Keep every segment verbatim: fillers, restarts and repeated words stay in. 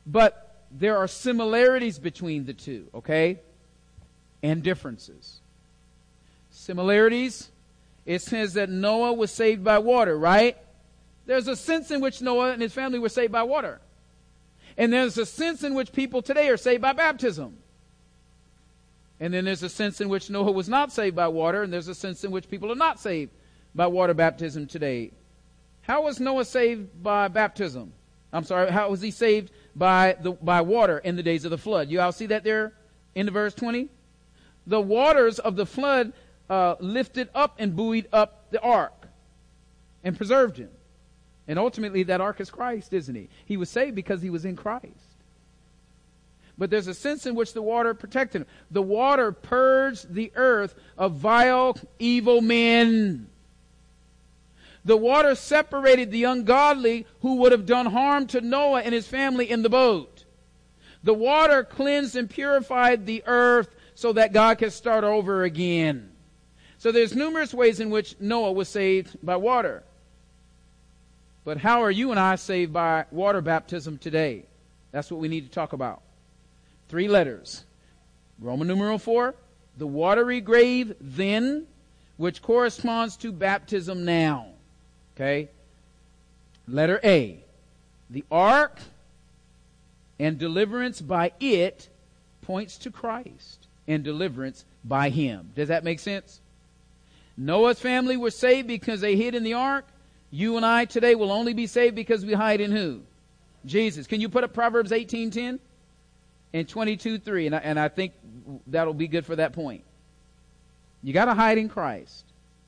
But there are similarities between the two, okay? And differences. Similarities, it says that Noah was saved by water, right? There's a sense in which Noah and his family were saved by water. And there's a sense in which people today are saved by baptism. And then there's a sense in which Noah was not saved by water, and there's a sense in which people are not saved by water baptism today. How was Noah saved by baptism? I'm sorry, how was he saved by the by water in the days of the flood? You all see that there in the verse twenty? The waters of the flood uh, lifted up and buoyed up the ark and preserved him. And ultimately that ark is Christ, isn't he? He was saved because he was in Christ. But there's a sense in which the water protected him. The water purged the earth of vile, evil men. The water separated the ungodly who would have done harm to Noah and his family in the boat. The water cleansed and purified the earth so that God could start over again. So there's numerous ways in which Noah was saved by water. But how are you and I saved by water baptism today? That's what we need to talk about. Three letters. Roman numeral four, the watery grave then, which corresponds to baptism now. Okay? Letter A, the ark and deliverance by it points to Christ and deliverance by him. Does that make sense? Noah's family were saved because they hid in the ark. You and I today will only be saved because we hide in who? Jesus. Can you put up Proverbs eighteen ten and twenty-two three? And I, and I think that'll be good for that point. You got to hide in Christ.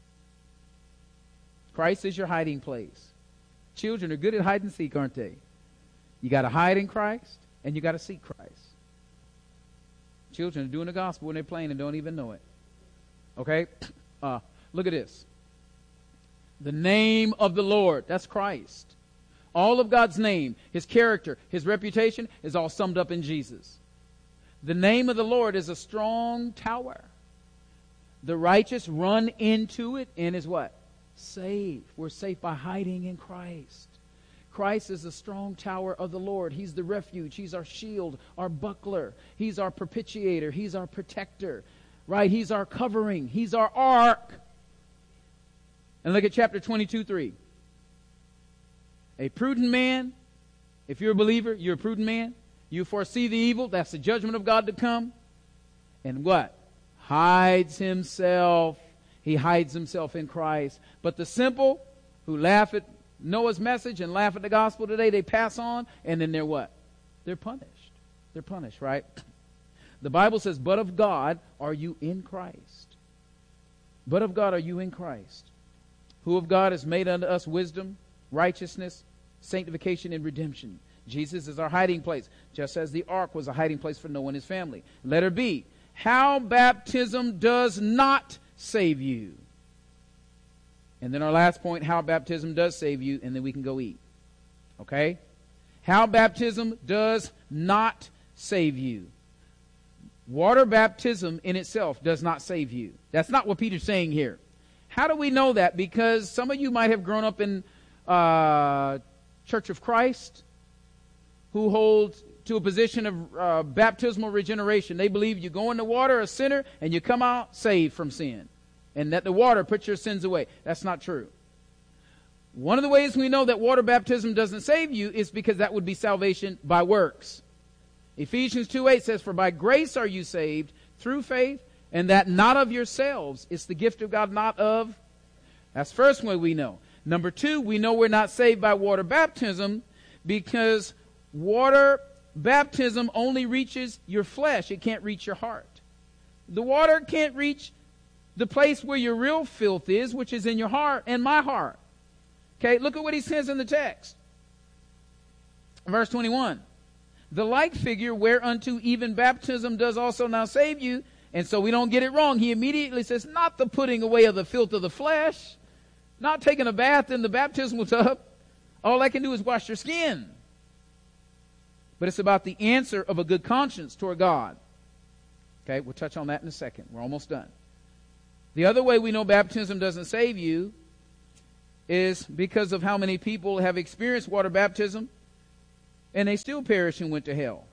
Christ is your hiding place. Children are good at hide and seek, aren't they? You got to hide in Christ and you got to seek Christ. Children are doing the gospel when they're playing and don't even know it. Okay? Uh, look at this. The name of the Lord, that's Christ. All of God's name, his character, his reputation is all summed up in Jesus. The name of the Lord is a strong tower. The righteous run into it and is what? Safe. We're safe by hiding in Christ. Christ is the strong tower of the Lord. He's the refuge. He's our shield, our buckler. He's our propitiator. He's our protector. Right? He's our covering. He's our ark. And look at chapter twenty-two three. A prudent man, if you're a believer, you're a prudent man. You foresee the evil, that's the judgment of God to come. And what? Hides himself. He hides himself in Christ. But the simple who laugh at Noah's message and laugh at the gospel today, they pass on, and then they're what? They're punished. They're punished, right? The Bible says, but of God are you in Christ. But of God are you in Christ. Who of God has made unto us wisdom, righteousness, sanctification, and redemption. Jesus is our hiding place, just as the ark was a hiding place for Noah and his family. Letter B, how baptism does not save you. And then our last point, how baptism does save you, and then we can go eat. Okay? How baptism does not save you. Water baptism in itself does not save you. That's not what Peter's saying here. How do we know that? Because some of you might have grown up in uh, Church of Christ, who hold to a position of uh, baptismal regeneration. They believe you go in the water a sinner and you come out saved from sin, and that the water puts your sins away. That's not true. One of the ways we know that water baptism doesn't save you is because that would be salvation by works. Ephesians two eight says, for by grace are you saved through faith, and that not of yourselves. It's the gift of God, not of. That's the first way we know. Number two, we know we're not saved by water baptism because water baptism only reaches your flesh. It can't reach your heart. The water can't reach the place where your real filth is, which is in your heart and my heart. Okay, look at what he says in the text. Verse twenty-one. The like figure whereunto even baptism does also now save you. And so we don't get it wrong. He immediately says, not the putting away of the filth of the flesh, not taking a bath in the baptismal tub. All I can do is wash your skin. But it's about the answer of a good conscience toward God. Okay, we'll touch on that in a second. We're almost done. The other way we know baptism doesn't save you is because of how many people have experienced water baptism and they still perished and went to hell.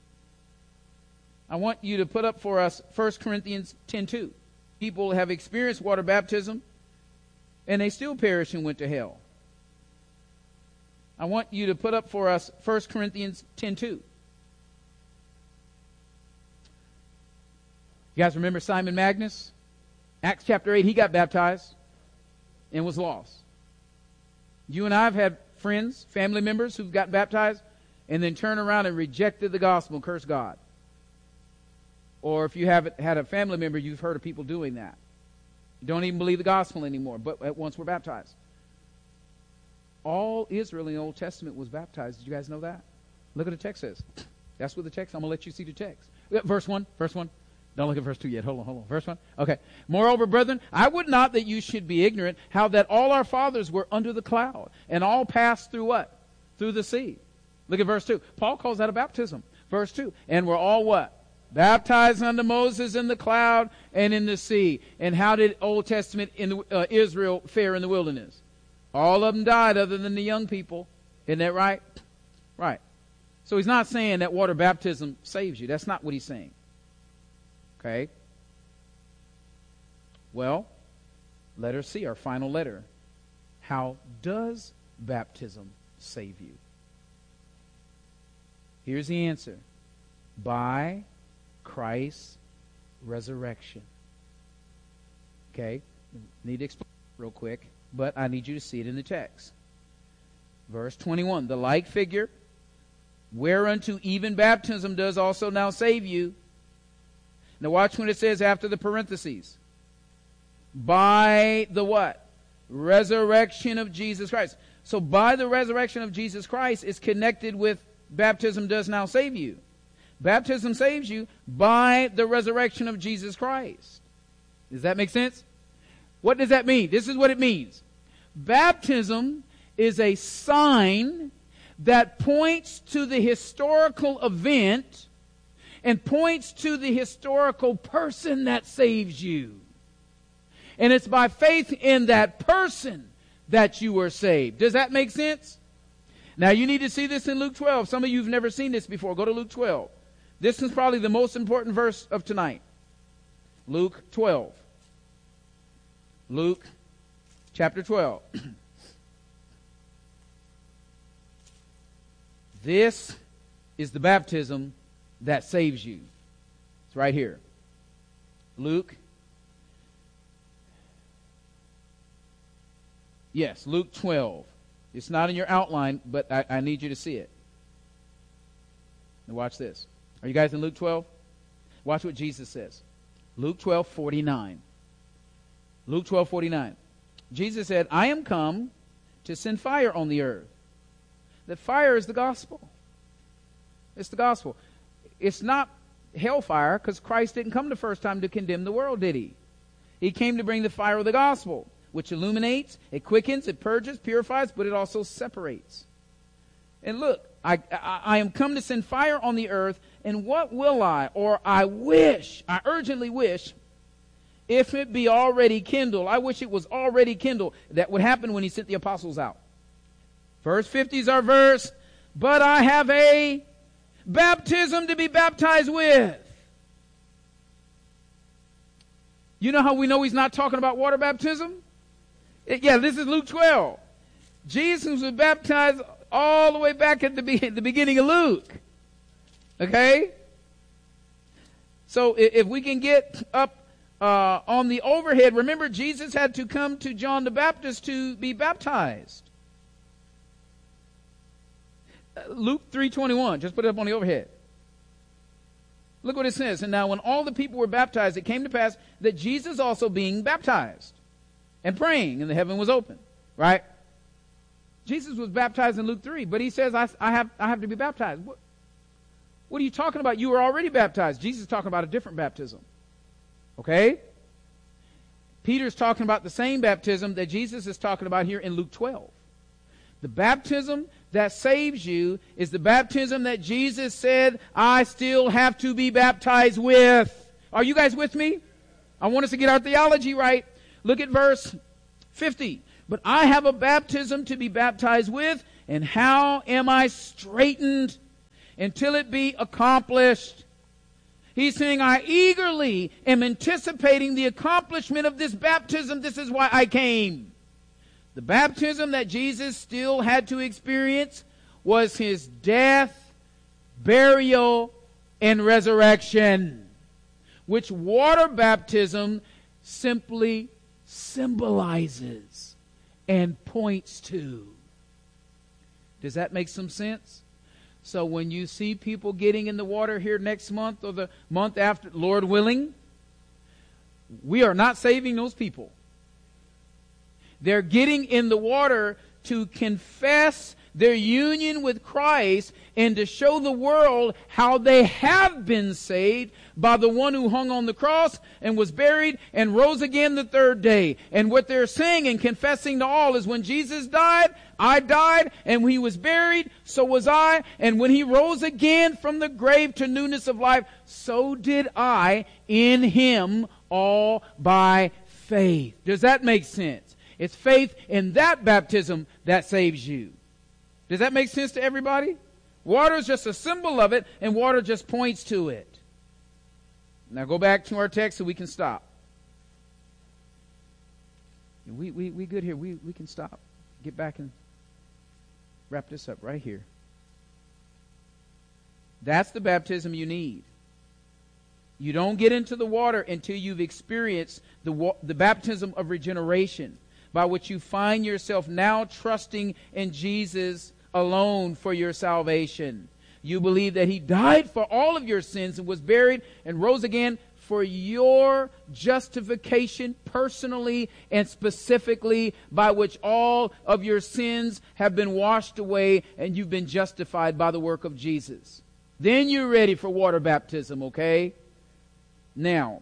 I want you to put up for us First Corinthians ten two. People have experienced water baptism, and they still perished and went to hell. I want you to put up for us First Corinthians ten two. You guys remember Simon Magnus? Acts chapter eight, he got baptized and was lost. You and I have had friends, family members who've got baptized and then turned around and rejected the gospel and cursed God. Or if you haven't had a family member, you've heard of people doing that. Don't even believe the gospel anymore, but at once were baptized. All Israel in the Old Testament was baptized. Did you guys know that? Look at the text says. That's what the text, I'm going to let you see the text. Verse one, verse one. Don't look at verse two yet. Hold on, hold on. Verse one. Okay. Moreover, brethren, I would not that you should be ignorant how that all our fathers were under the cloud and all passed through what? Through the sea. Look at verse two. Paul calls that a baptism. Verse two. And we're all what? Baptized unto Moses in the cloud and in the sea. And how did Old Testament in the, uh, Israel fare in the wilderness? All of them died other than the young people. Isn't that right? Right. So he's not saying that water baptism saves you. That's not what he's saying. Okay? Well, letter C, our final letter. How does baptism save you? Here's the answer. By Christ's resurrection. Okay? Need to explain real quick, but I need you to see it in the text. Verse twenty-one. The like figure, whereunto even baptism does also now save you. Now watch when it says after the parentheses. By the what? Resurrection of Jesus Christ. So by the resurrection of Jesus Christ is connected with baptism does now save you. Baptism saves you by the resurrection of Jesus Christ. Does that make sense? What does that mean? This is what it means. Baptism is a sign that points to the historical event and points to the historical person that saves you. And it's by faith in that person that you were saved. Does that make sense? Now you need to see this in Luke twelve. Some of you have never seen this before. Go to Luke twelve. This is probably the most important verse of tonight. Luke twelve. Luke chapter twelve. This is the baptism that saves you. It's right here. Luke. Yes, Luke twelve. It's not in your outline, but I, I need you to see it. Now watch this. Are you guys in Luke twelve? Watch what Jesus says. Luke twelve forty-nine. Luke twelve forty-nine. Jesus said, I am come to send fire on the earth. That fire is the gospel. It's the gospel. It's not hellfire, because Christ didn't come the first time to condemn the world, did he? He came to bring the fire of the gospel, which illuminates, it quickens, it purges, purifies, but it also separates. And look, I, I, I am come to send fire on the earth, and what will I, or I wish, I urgently wish, if it be already kindled. I wish it was already kindled. That would happen when he sent the apostles out. Verse fifty is our verse. But I have a baptism to be baptized with. You know how we know he's not talking about water baptism? It, yeah, this is Luke twelve. Jesus was baptized all the way back at the, be- the beginning of Luke. Okay? So if, if we can get up uh, on the overhead, remember Jesus had to come to John the Baptist to be baptized. Luke three twenty-one. Just put it up on the overhead. Look what it says. And now when all the people were baptized, it came to pass that Jesus also being baptized and praying, and the heaven was open. Right? Jesus was baptized in Luke three, but he says, I, I have I have to be baptized. What, what are you talking about? You were already baptized. Jesus is talking about a different baptism. Okay? Peter's talking about the same baptism that Jesus is talking about here in Luke twelve. The baptism that saves you is the baptism that Jesus said, I still have to be baptized with. Are you guys with me? I want us to get our theology right. Look at verse fifty. But I have a baptism to be baptized with, And how am I straightened until it be accomplished? He's saying, I eagerly am anticipating the accomplishment of this baptism. This is why I came. The baptism that Jesus still had to experience was his death, burial, and resurrection, which water baptism simply symbolizes and points to. Does that make some sense? So when you see people getting in the water here next month or the month after, Lord willing, we are not saving those people. They're getting in the water to confess their union with Christ and to show the world how they have been saved by the one who hung on the cross and was buried and rose again the third day. And what they're saying and confessing to all is, when Jesus died, I died, and when he was buried, so was I. And when he rose again from the grave to newness of life, so did I in him, all by faith. Does that make sense? It's faith in that baptism that saves you. Does that make sense to everybody? Water is just a symbol of it, and water just points to it. Now go back to our text so we can stop. We we we good here. We we can stop. Get back and wrap this up right here. That's the baptism you need. You don't get into the water until you've experienced the wa- the baptism of regeneration, by which you find yourself now trusting in Jesus alone for your salvation. You believe that he died for all of your sins and was buried and rose again for your justification personally and specifically, by which all of your sins have been washed away and you've been justified by the work of Jesus. Then you're ready for water baptism, okay? Now,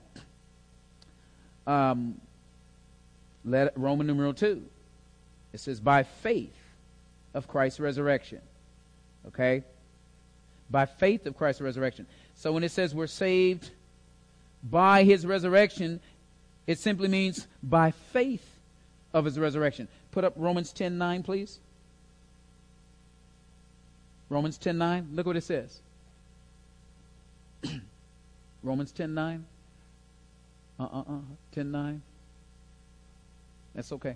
um, let Roman numeral two. It says, by faith of Christ's resurrection. Okay? By faith of Christ's resurrection. So when it says we're saved by his resurrection, it simply means by faith of his resurrection. Put up Romans ten nine, please. Romans ten nine. Look what it says. Romans ten nine. Uh-uh-uh. ten nine. That's okay.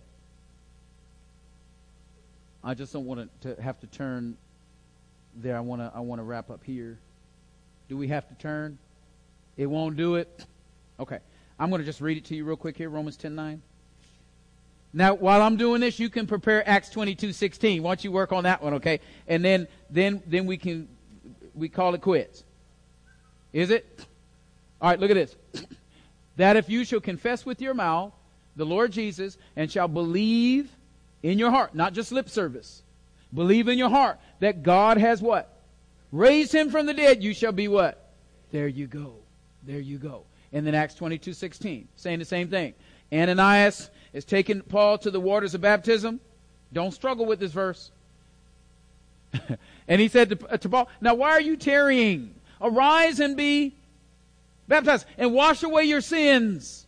I just don't want to have to turn there. I want to I want to wrap up here. Do we have to turn? It won't do it? Okay. I'm going to just read it to you real quick here, Romans ten nine. Now, while I'm doing this, you can prepare Acts twenty-two sixteen. Why don't you work on that one, okay? And then then then we can we call it quits. Is it? All right, look at this. That if you shall confess with your mouth the Lord Jesus, and shall believe in your heart, not just lip service, believe in your heart that God has what? Raised him from the dead, you shall be what? There you go. There you go. And then Acts twenty-two sixteen, saying the same thing. Ananias is taking Paul to the waters of baptism. Don't struggle with this verse. And he said to, to Paul, now why are you tarrying? Arise and be baptized and wash away your sins.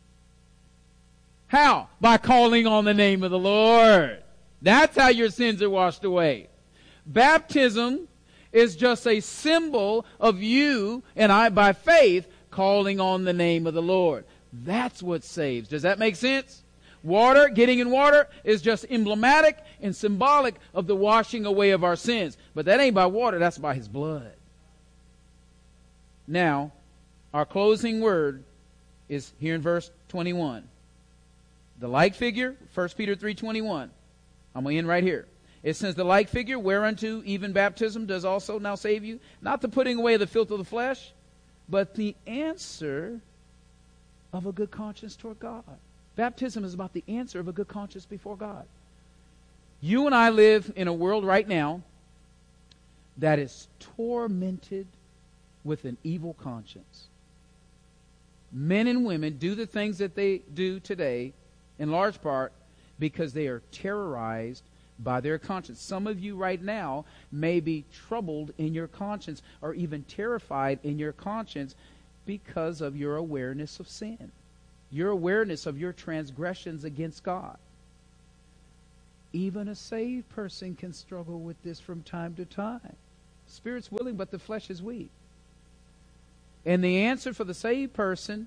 How? By calling on the name of the Lord. That's how your sins are washed away. Baptism is just a symbol of you and I, by faith, calling on the name of the Lord. That's what saves. Does that make sense? Water, getting in water, is just emblematic and symbolic of the washing away of our sins. But that ain't by water, that's by his blood. Now, our closing word is here in verse twenty-one. The like figure, First Peter three twenty-one. I'm going to end right here. It says, the like figure, whereunto even baptism does also now save you, not the putting away of the filth of the flesh, but the answer of a good conscience toward God. Baptism is about the answer of a good conscience before God. You and I live in a world right now that is tormented with an evil conscience. Men and women do the things that they do today in large part because they are terrorized by their conscience. Some of you right now may be troubled in your conscience or even terrified in your conscience because of your awareness of sin, your awareness of your transgressions against God. Even a saved person can struggle with this from time to time. Spirit's willing, but the flesh is weak. And the answer for the saved person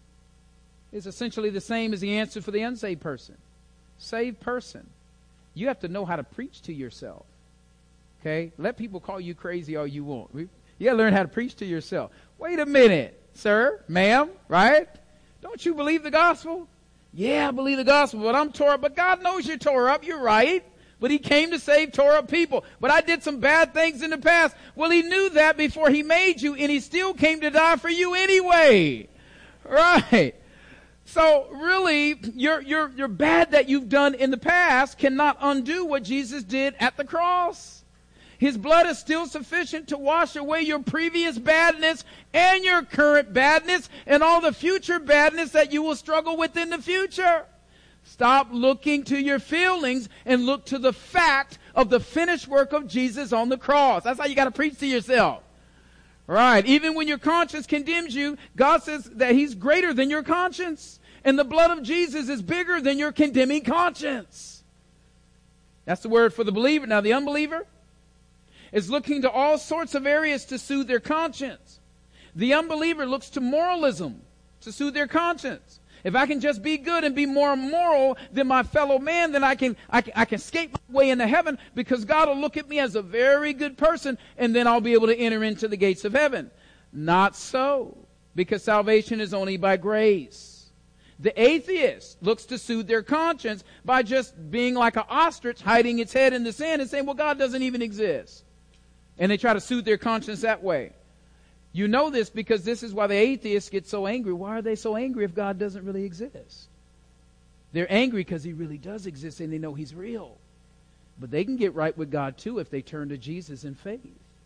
is essentially the same as the answer for the unsaved person. Saved person, you have to know how to preach to yourself. Okay? Let people call you crazy all you want. You got to learn how to preach to yourself. Wait a minute, sir, ma'am, right? Don't you believe the gospel? Yeah, I believe the gospel, but I'm tore up. But God knows you're tore up. You're right. But he came to save tore up people. But I did some bad things in the past. Well, he knew that before he made you, and he still came to die for you anyway. Right. So really, your, your, your bad that you've done in the past cannot undo what Jesus did at the cross. His blood is still sufficient to wash away your previous badness and your current badness and all the future badness that you will struggle with in the future. Stop looking to your feelings and look to the fact of the finished work of Jesus on the cross. That's how you got to preach to yourself. Right. Even when your conscience condemns you, God says that he's greater than your conscience. And the blood of Jesus is bigger than your condemning conscience. That's the word for the believer. Now, the unbeliever is looking to all sorts of areas to soothe their conscience. The unbeliever looks to moralism to soothe their conscience. If I can just be good and be more moral than my fellow man, then I can, I can, I can skate my way into heaven because God will look at me as a very good person and then I'll be able to enter into the gates of heaven. Not so, because salvation is only by grace. The atheist looks to soothe their conscience by just being like an ostrich hiding its head in the sand and saying, well, God doesn't even exist. And they try to soothe their conscience that way. You know this because this is why the atheists get so angry. Why are they so angry if God doesn't really exist? They're angry because he really does exist and they know he's real. But they can get right with God too if they turn to Jesus in faith.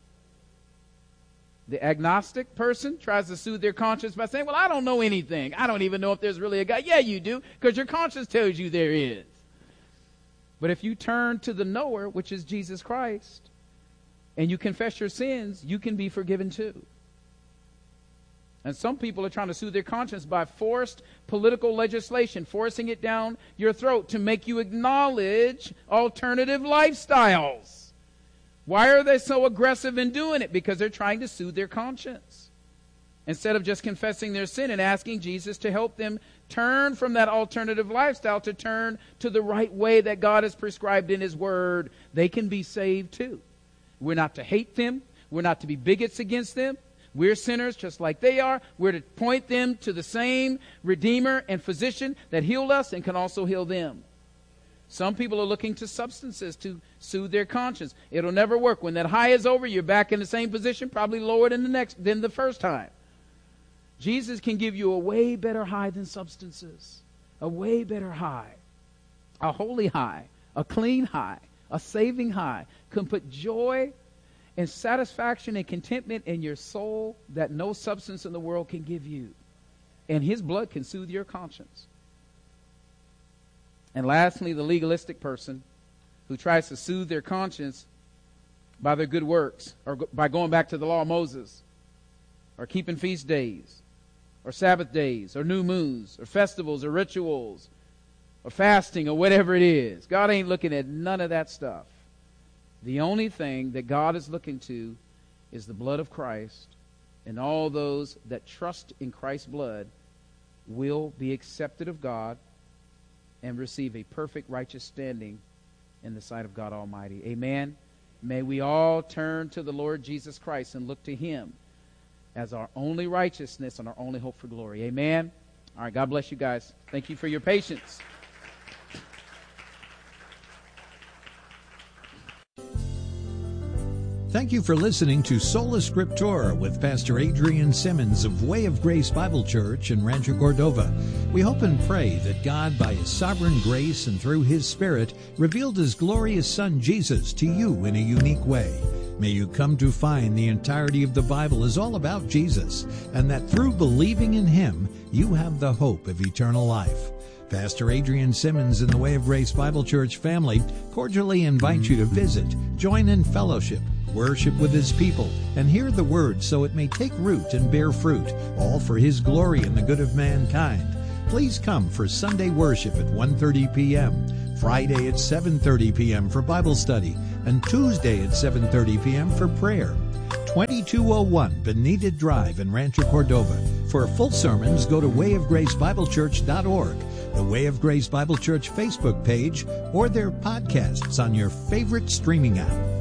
The agnostic person tries to soothe their conscience by saying, well, I don't know anything. I don't even know if there's really a God. Yeah, you do, because your conscience tells you there is. But if you turn to the knower, which is Jesus Christ, and you confess your sins, you can be forgiven too. And some people are trying to soothe their conscience by forced political legislation, forcing it down your throat to make you acknowledge alternative lifestyles. Why are they so aggressive in doing it? Because they're trying to soothe their conscience. Instead of just confessing their sin and asking Jesus to help them turn from that alternative lifestyle to turn to the right way that God has prescribed in his word, they can be saved too. We're not to hate them. We're not to be bigots against them. We're sinners just like they are. We're to point them to the same Redeemer and Physician that healed us and can also heal them. Some people are looking to substances to soothe their conscience. It'll never work. When that high is over, you're back in the same position, probably lower than the next than the first time. Jesus can give you a way better high than substances. A way better high. A holy high. A clean high. A saving high. Can put joy and satisfaction and contentment in your soul that no substance in the world can give you. And his blood can soothe your conscience. And lastly, the legalistic person who tries to soothe their conscience by their good works or go, by going back to the law of Moses or keeping feast days or Sabbath days or new moons or festivals or rituals or fasting or whatever it is. God ain't looking at none of that stuff. The only thing that God is looking to is the blood of Christ, and all those that trust in Christ's blood will be accepted of God and receive a perfect righteous standing in the sight of God Almighty. Amen. May we all turn to the Lord Jesus Christ and look to him as our only righteousness and our only hope for glory. Amen. All right, God bless you guys. Thank you for your patience. Thank you for listening to Sola Scriptura with Pastor Adrian Simmons of Way of Grace Bible Church in Rancho Cordova. We hope and pray that God, by his sovereign grace and through his Spirit, revealed his glorious Son Jesus to you in a unique way. May you come to find the entirety of the Bible is all about Jesus, and that through believing in him, you have the hope of eternal life. Pastor Adrian Simmons and the Way of Grace Bible Church family cordially invite you to visit, join in fellowship, worship with his people, and hear the word so it may take root and bear fruit, all for his glory and the good of mankind. Please come for Sunday worship at one thirty p.m., Friday at seven thirty p.m. for Bible study, and Tuesday at seven thirty p.m. for prayer. twenty-two oh one Benita Drive in Rancho Cordova. For full sermons, go to way of grace bible church dot org, the Way of Grace Bible Church Facebook page, or their podcasts on your favorite streaming app.